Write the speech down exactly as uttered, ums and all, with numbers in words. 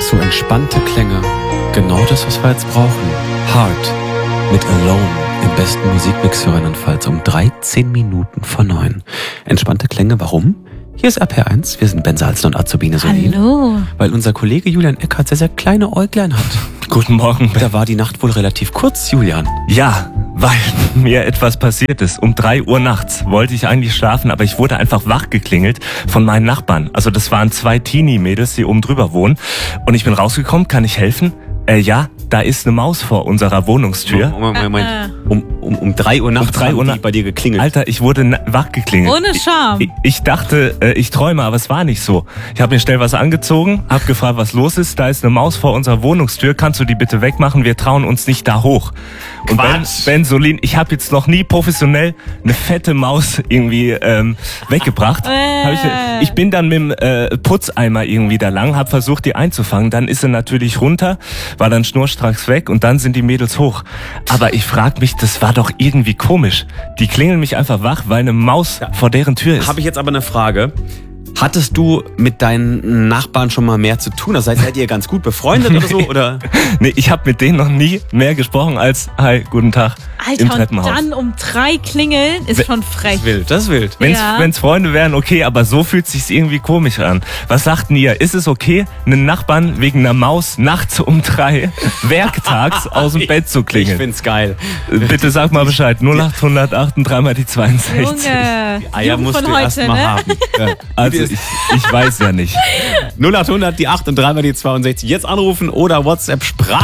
So entspannte Klänge. Genau das, was wir jetzt brauchen. Heart mit Alone im besten Musikmix für Rheinland-Pfalz um dreizehn Minuten vor neun. Entspannte Klänge, warum? Hier ist R P R eins, wir sind Ben Salzen und Azubine Solin. Hallo. Weil unser Kollege Julian Eckhardt sehr, sehr kleine Äuglein hat. Guten Morgen, Ben. Da war die Nacht wohl relativ kurz, Julian. Ja, weil mir etwas passiert ist. Um drei Uhr nachts wollte ich eigentlich schlafen, aber ich wurde einfach wach geklingelt von meinen Nachbarn. Also das waren zwei Teenie-Mädels, die oben drüber wohnen. Und ich bin rausgekommen, kann ich helfen? Äh, ja, da ist eine Maus vor unserer Wohnungstür. Moment, Moment, Moment. Um, um, um drei Uhr nachts um drei Uhr haben na- die bei dir geklingelt. Alter, ich wurde na- wach geklingelt. Ohne Scham. Ich, ich dachte, äh, ich träume, aber es war nicht so. Ich habe mir schnell was angezogen, habe gefragt, was los ist. Da ist eine Maus vor unserer Wohnungstür. Kannst du die bitte wegmachen? Wir trauen uns nicht da hoch. Und Ben, Quatsch. Ben Solin, ich habe jetzt noch nie professionell eine fette Maus irgendwie ähm, weggebracht. Äh. Hab ich, ich bin dann mit dem äh, Putzeimer irgendwie da lang, habe versucht, die einzufangen. Dann ist sie natürlich runter, war dann schnurstracks weg und dann sind die Mädels hoch. Aber ich frage mich, das war doch irgendwie komisch. Die klingeln mich einfach wach, weil eine Maus Ja. vor deren Tür ist. Habe ich jetzt aber eine Frage. Hattest du mit deinen Nachbarn schon mal mehr zu tun? Das heißt, seid ihr ganz gut befreundet oder so? Oder? Nee, ich habe mit denen noch nie mehr gesprochen als Hi, guten Tag im Alter, und Treppenhaus. dann um drei klingeln ist schon frech. Wild, das ist wild. Wenn's, Ja. wenn's Freunde wären, okay, aber so fühlt sich's irgendwie komisch an. Was sagt denn ihr? Ist es okay, einen Nachbarn wegen einer Maus nachts um drei werktags aus dem Bett zu Ich klingeln? find's geil. Bitte sag mal Bescheid. null acht null acht drei mal die zweiundsechzig. Junge, Eier Jugend musst von du heute, erst mal ne? haben. Ja. Also ich, ich weiß ja nicht. null acht hundert, die acht und drei mal die zweiundsechzig. Jetzt anrufen oder WhatsApp Sprach.